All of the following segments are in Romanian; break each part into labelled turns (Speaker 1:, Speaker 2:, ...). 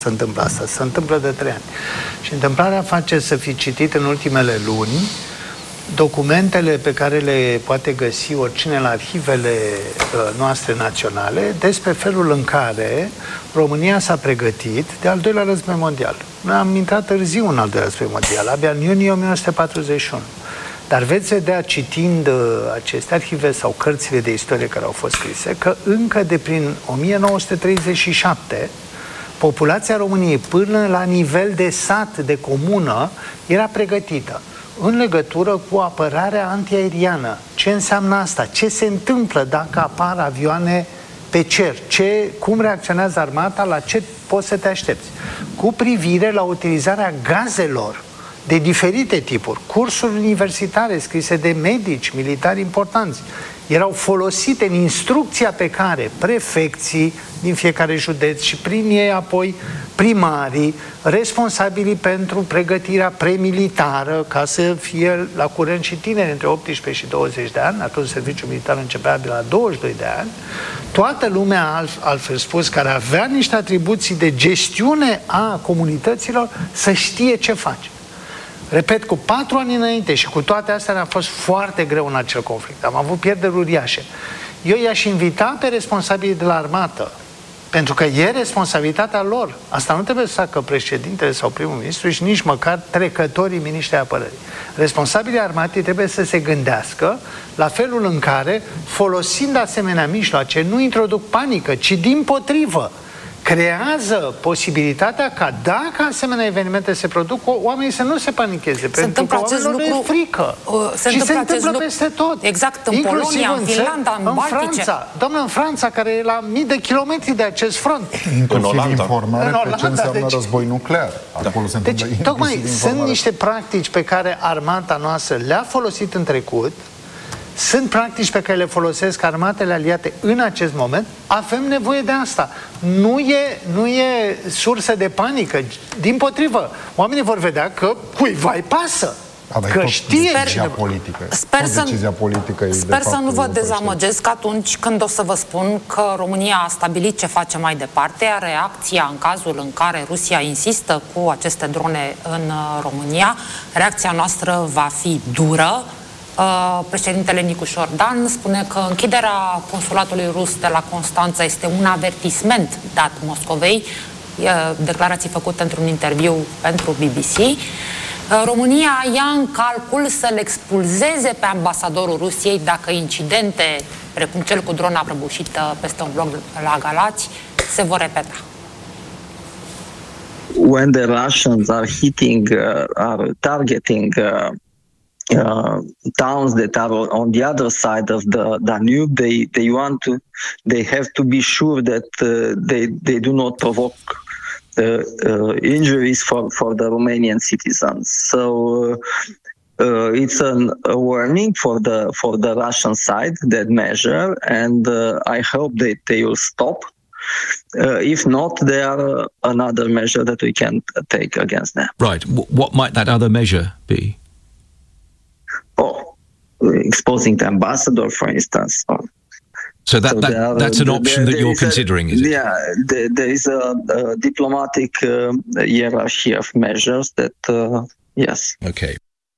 Speaker 1: se întâmplă asta. Se întâmplă de 3 ani. Și întâmplarea face să fi citit în ultimele luni documentele pe care le poate găsi oricine la arhivele noastre naționale despre felul în care România s-a pregătit de al doilea război mondial. Noi am intrat târziu în al doilea război mondial, abia în iunie 1941. Dar veți vedea, citind aceste arhive sau cărțile de istorie care au fost scrise, că încă de prin 1937 populația României, până la nivel de sat, de comună, era pregătită în legătură cu apărarea antiaeriană. Ce înseamnă asta? Ce se întâmplă dacă apar avioane pe cer? Cum reacționează armata? La ce poți să te aștepți? Cu privire la utilizarea gazelor de diferite tipuri, cursuri universitare scrise de medici, militari importanți, erau folosite în instrucția pe care prefecții din fiecare județ și prin ei apoi primarii, responsabilii pentru pregătirea premilitară, ca să fie la curent și tineri între 18 și 20 de ani, atunci serviciul militar începea de la 22 de ani, toată lumea, altfel spus, care avea niște atribuții de gestiune a comunităților, să știe ce face. Repet, cu 4 ani înainte și cu toate astea ne-a fost foarte greu în acel conflict. Am avut pierderi uriașe. Eu i-aș invita pe responsabilii de la armată, pentru că e responsabilitatea lor. Asta nu trebuie să facă președintele sau primul ministru și nici măcar trecătorii miniștri apărării. Responsabilii armatei trebuie să se gândească la felul în care, folosind asemenea mijloace, nu introduc panică, ci dimpotrivă, creează posibilitatea ca, dacă asemenea evenimente se produc, oamenii să nu se panicheze. Pentru că oamenilor e frică. Și se întâmplă peste tot.
Speaker 2: Exact, în Polonia, în Finlanda, în Baltice.
Speaker 1: Franța. Doamne, în Franța, care e la mii de kilometri de acest front.
Speaker 3: Inclusiv informare pe ce înseamnă război nuclear. Acolo se întâmplă.
Speaker 1: Deci, tocmai, sunt niște practici pe care armata noastră le-a folosit în trecut. Sunt practici pe care le folosesc armatele aliate în acest moment. Avem nevoie de asta. Nu e sursă de panică. Dimpotrivă, oamenii vor vedea că cuiva îi pasă. Că știe
Speaker 3: decizia politică.
Speaker 2: Sper să nu vă dezamăgesc atunci când o să vă spun că România a stabilit ce face mai departe, iar reacția în cazul în care Rusia insistă cu aceste drone în România, reacția noastră va fi dură. Președintele Nicușor Dan spune că închiderea consulatului rus de la Constanța este un avertisment dat Moscovei, declarații făcute într-un interviu pentru BBC. România ia în calcul să-l expulzeze pe ambasadorul Rusiei dacă incidente precum cel cu drona prăbușită peste un bloc la Galați se vor repeta.
Speaker 4: When the Russians are targeting towns that are on the other side of the Danube, they have to be sure that they do not provoke injuries for the Romanian citizens. So it's a warning for the Russian side, that measure, and I hope that they will stop. If not, there are another measure that we can take against them.
Speaker 5: Right. What might that other measure be?
Speaker 4: Exposing the ambassador, for instance.
Speaker 5: So that's an option that you're considering, is it?
Speaker 4: Yeah, there is a diplomatic hierarchy of measures that, yes.
Speaker 5: Okay.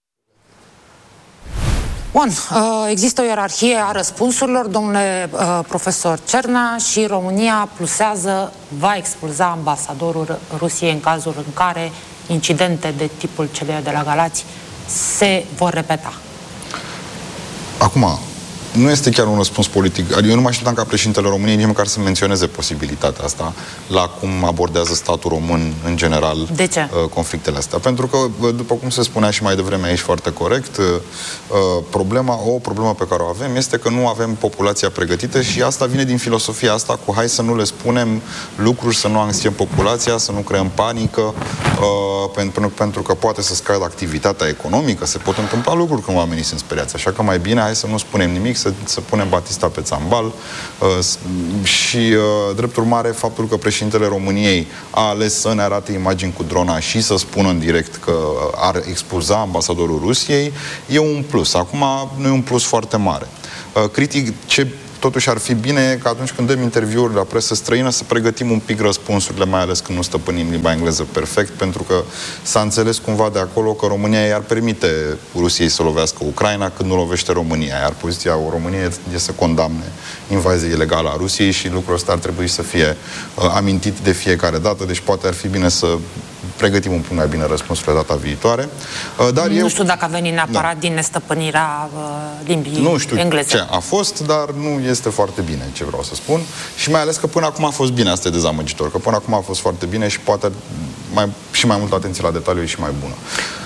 Speaker 2: Bun, există o ierarhie a răspunsurilor, domnule profesor Cernea, și România plusează, va expulza ambasadorul Rusiei în cazul în care incidente de tipul celui de la Galați se vor repeta.
Speaker 3: Acum, nu este chiar un răspuns politic. Eu nu mă așteptam ca președintele României nici măcar să menționeze posibilitatea asta la cum abordează statul român în general conflictele astea. Pentru că, după cum se spunea și mai devreme aici foarte corect, o problemă pe care o avem este că nu avem populația pregătită și asta vine din filosofia asta cu hai să nu le spunem lucruri, să nu anxiem populația, să nu creăm panică, pentru că poate să scadă activitatea economică, se pot întâmpla lucruri când oamenii sunt speriați. Așa că mai bine hai să nu spunem nimic, să punem Batista pe țambal și, drept urmare, faptul că președintele României a ales să ne arate imagini cu drona și să spună în direct că ar expulza ambasadorul Rusiei, e un plus. Acum, nu e un plus foarte mare. Critic, totuși ar fi bine că atunci când dăm interviuri la presă străină să pregătim un pic răspunsurile, mai ales când nu stăpânim limba engleză perfect, pentru că s-a înțeles cumva de acolo că România i-ar permite Rusiei să lovească Ucraina când nu lovește România, iar poziția României e să condamne invazia ilegală a Rusiei și lucrul ăsta ar trebui să fie amintit de fiecare dată, deci poate ar fi bine să pregătim un pic mai bine răspunsurile data viitoare. Dar
Speaker 2: nu știu dacă a venit neapărat din nestăpânirea limbii engleze.
Speaker 3: Nu știu ce a fost, dar nu este foarte bine, ce vreau să spun. Și mai ales că până acum a fost bine, asta e dezamăgitor, că până acum a fost foarte bine și poate mai mult atenție la detaliu e și mai bună.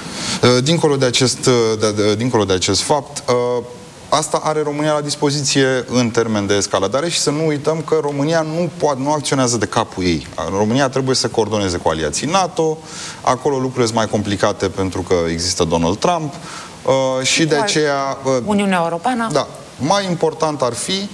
Speaker 3: Dincolo de acest fapt, asta are România la dispoziție în termen de escaladare și să nu uităm că România nu acționează de capul ei. România trebuie să coordoneze cu aliații NATO, acolo lucrurile sunt mai complicate pentru că există Donald Trump și de aceea...
Speaker 2: Uniunea Europeană?
Speaker 3: Da. Mai important ar fi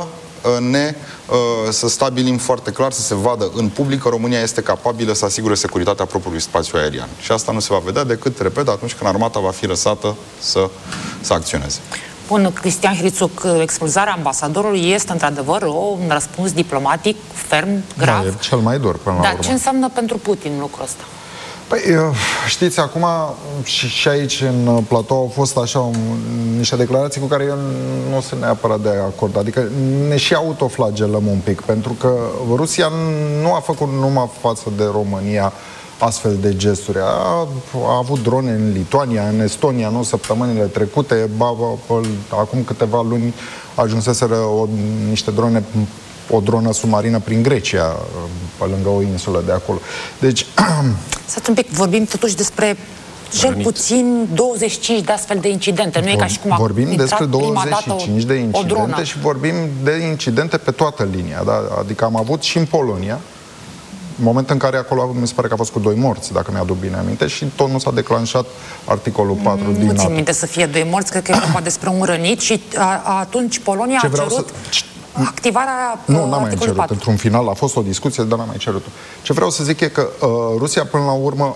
Speaker 3: să stabilim foarte clar, să se vadă în public că România este capabilă să asigure securitatea propriului spațiu aerian. Și asta nu se va vedea decât, repet, atunci când armata va fi lăsată să acționeze.
Speaker 2: Bun, Cristian Hrițuc, expulzarea ambasadorului este într-adevăr un răspuns diplomatic ferm, grav.
Speaker 6: Da, e cel mai dur până la urmă.
Speaker 2: Dar ce înseamnă pentru Putin lucrul ăsta?
Speaker 6: Păi, știți, acum și aici în platou au fost așa niște declarații cu care eu nu sunt neapărat de acord. Adică ne și autoflagelăm un pic, pentru că Rusia nu a făcut numai față de România astfel de gesturi. A avut drone în Lituania, în Estonia, nu săptămânile trecute, acum câteva luni ajunseseră niște drone, o dronă submarină prin Grecia, pe lângă o insulă de acolo. Deci...
Speaker 2: Stați un pic, vorbim totuși despre cel puțin 25 de astfel de incidente. Nu e ca și cum
Speaker 6: vorbim despre 25 de incidente și vorbim de incidente pe toată linia. Da? Adică am avut și în Polonia, în momentul în care acolo mi se pare că a fost cu 2 morți, dacă mi-aduc bine aminte, și tot nu s-a declanșat articolul 4 din NATO.
Speaker 2: Nu țin minte să fie 2 morți, cred că e vorba despre un rănit și atunci Polonia a cerut activarea
Speaker 6: n-am mai cerut. 4. Într-un final a fost o discuție, dar n-am mai cerut. Ce vreau să zic e că Rusia, până la urmă,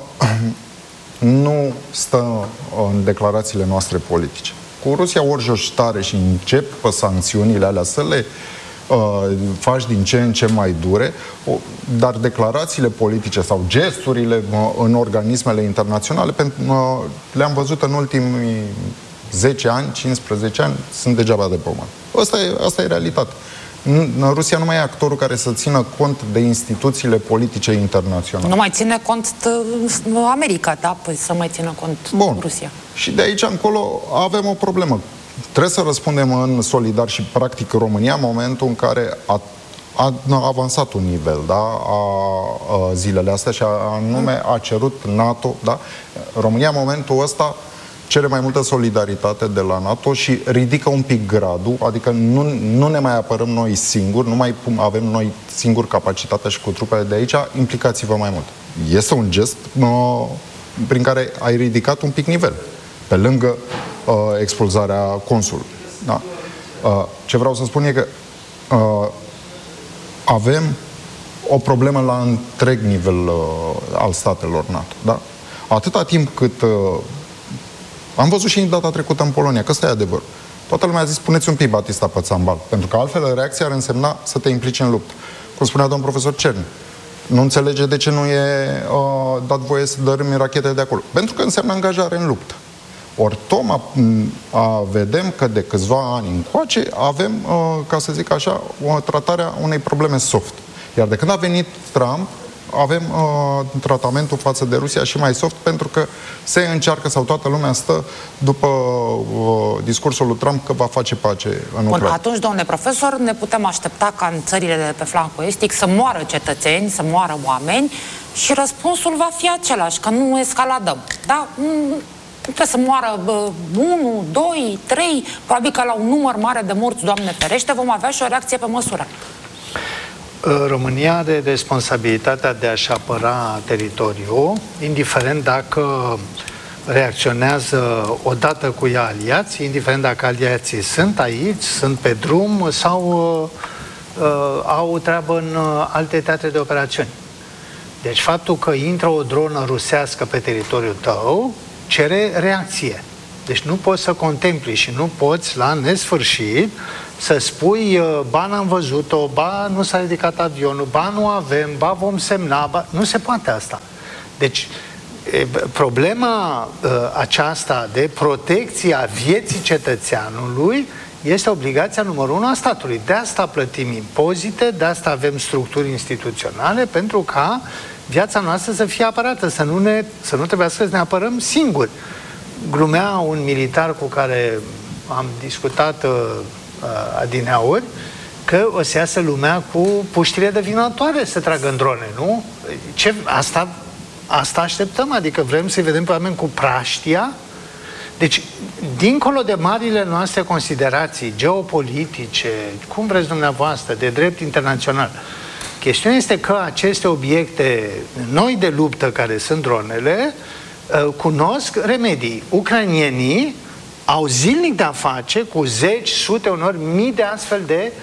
Speaker 6: nu stă în declarațiile noastre politice. Cu Rusia ori joci tare și încep sancțiunile alea să le faci din ce în ce mai dure, dar declarațiile politice sau gesturile în organismele internaționale le-am văzut în ultimii 10 ani, 15 ani, sunt degeaba de pomă. Asta e realitate. Rusia nu mai e actorul care să țină cont de instituțiile politice internaționale.
Speaker 2: Nu mai ține cont America, da? Păi să mai țină cont Rusia.
Speaker 6: Și de aici încolo avem o problemă. Trebuie să răspundem în solidar și practic România în momentul în care a avansat un nivel, da, zilele astea și anume a cerut NATO, da? România în momentul ăsta cere mai multă solidaritate de la NATO și ridică un pic gradul, adică nu ne mai apărăm noi singuri, nu mai avem noi singuri capacitatea și cu trupele de aici, implicați-vă mai mult. Este un gest prin care ai ridicat un pic nivel, pe lângă expulzarea consulului. Da. Ce vreau să spun e că avem o problemă la întreg nivel al statelor NATO. Da? Atâta timp cât am văzut și data trecută în Polonia, că ăsta e adevărul. Toată lumea a zis, puneți un pic Batista pe țambal, pentru că altfel reacția ar însemna să te implici în luptă. Cum spunea domnul profesor Cerni, nu înțelege de ce nu e dat voie să dărâmi rachete de acolo. Pentru că înseamnă angajare în luptă. Ori vedem că de câțiva ani încoace avem, ca să zic așa, o tratarea unei probleme soft. Iar de când a venit Trump, avem tratamentul față de Rusia și mai soft, pentru că se încearcă, sau toată lumea stă după discursul lui Trump că va face pace în Ucraina.
Speaker 2: Bun, atunci, domnule profesor, ne putem aștepta ca în țările de pe flancul estic să moară cetățeni, să moară oameni și răspunsul va fi același, că nu escaladăm. Da? Trebuie să moară 1, 2, 3, probabil că la un număr mare de morți, Doamne ferește, vom avea și o reacție pe măsură.
Speaker 1: România are responsabilitatea de a-și apăra teritoriul, indiferent dacă reacționează odată cu ea aliații, indiferent dacă aliații sunt aici, sunt pe drum sau au treabă în alte teatre de operațiuni. Deci faptul că intră o dronă rusească pe teritoriul tău cere reacție. Deci nu poți să contempli și nu poți la nesfârșit să spui ba n-am văzut-o, ba nu s-a ridicat avionul, ba nu avem, ba vom semna, ba... Nu se poate asta. Deci problema aceasta de protecție a vieții cetățeanului este obligația numărul 1 a statului. De asta plătim impozite, de asta avem structuri instituționale, pentru ca viața noastră să fie apărată, să nu trebuiască să ne apărăm singuri. Glumea un militar cu care am discutat adineauri că o să iasă lumea cu puștile de vânătoare să tragă în drone, nu? Asta așteptăm, adică vrem să-i vedem pe oameni cu praștia. Deci, dincolo de marile noastre considerații geopolitice, cum vreți dumneavoastră, de drept internațional, chestiunea este că aceste obiecte noi de luptă, care sunt dronele, cunosc remedii. Ucrainienii au zilnic de-a face cu zeci, sute, unor mii de astfel de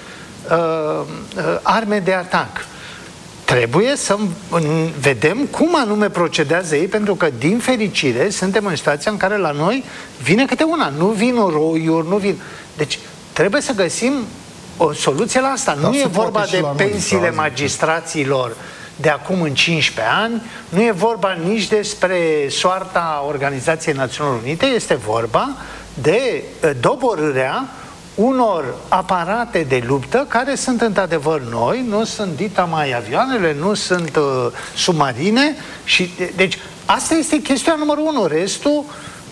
Speaker 1: arme de atac. Trebuie să vedem cum anume procedează ei, pentru că, din fericire, suntem în situația în care la noi vine câte una. Nu vin oroiuri, nu vin... Deci, trebuie să găsim o soluție la asta. Nu e vorba de pensiile magistraților de acum în 15 ani, nu e vorba nici despre soarta Organizației Națiunilor Unite, este vorba de doborârea unor aparate de luptă care sunt într-adevăr noi, nu sunt dita mai avioanele, nu sunt submarine și deci asta este chestiunea numărul 1. Restul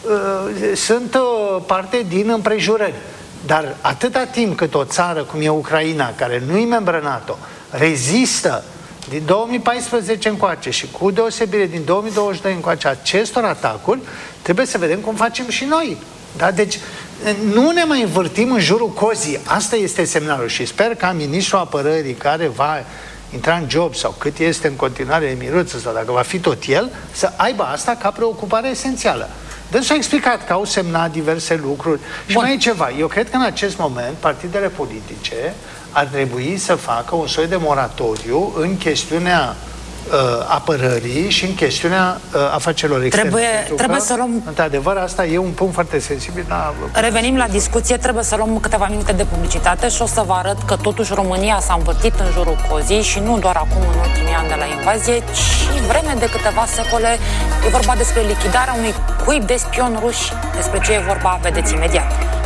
Speaker 1: sunt parte din împrejurări. Dar atâta timp cât o țară cum e Ucraina, care nu e membră NATO, rezistă din 2014 încoace și cu deosebire din 2022 încoace acestor atacuri, trebuie să vedem cum facem și noi. Da? Deci nu ne mai învârtim în jurul cozii. Asta este semnalul și sper ca ministrul apărării, care va intra în job sau cât este în continuare Miruță sau dacă va fi tot el, să aibă asta ca preocupare esențială. Deci a explicat că au semnat diverse lucruri. Și mai e ceva. Eu cred că în acest moment partidele politice ar trebui să facă un soi de moratoriu în chestiunea apărării și în chestiunea afacerilor externe.
Speaker 2: Trebuie să luăm...
Speaker 1: Într-adevăr, asta e un punct foarte sensibil.
Speaker 2: Revenim la discuție, trebuie să luăm câteva minute de publicitate și o să vă arăt că totuși România s-a învârtit în jurul cozii și nu doar acum în ultimii ani de la invazie, ci vreme de câteva secole. E vorba despre lichidarea unui cuib de spioni ruși. Despre ce e vorba, vedeți imediat.